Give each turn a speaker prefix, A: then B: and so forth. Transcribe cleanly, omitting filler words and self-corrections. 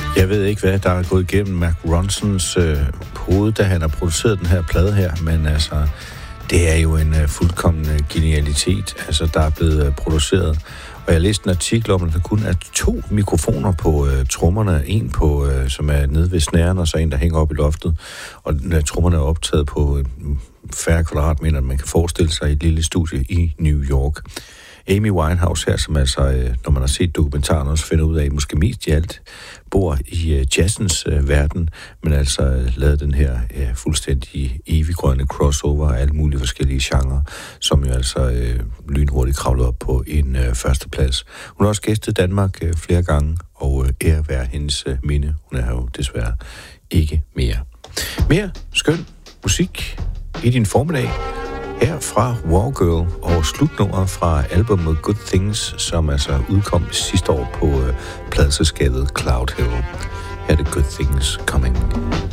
A: Jeg ved ikke, hvad der er gået igennem Mark Ronsons hoved, da han har produceret den her plade her, men altså, det er jo en fuldkommen genialitet, altså, der er blevet produceret. Og jeg læste en artikel om, at der kun er 2 mikrofoner på trommerne. En på, som er nede ved snæren, og så en, der hænger op i loftet. Og trommerne er optaget på færre kvadratmeter, man kan forestille sig i et lille studie i New York. Amy Winehouse her, som altså, når man har set dokumentaren, også finder ud af, måske mest i alt, bor i jazzens verden, men altså lavet den her fuldstændig eviggrønne crossover af alle mulige forskellige genrer, som jo altså lynhurtigt kravlede op på en førsteplads. Hun har også gæstet Danmark flere gange, og ære være hendes minde. Hun er jo desværre ikke mere. Mere skøn musik i din formiddag. Her fra War Girl og slutnummer fra albumet Good Things, som altså udkom sidste år på pladeselskabet Cloud Hill. Her er det Good Things Coming.